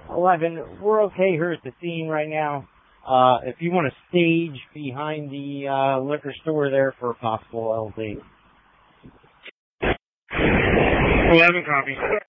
11, we're okay here at the scene right now. If you want to stage behind the liquor store there for a possible LD. 11, copy.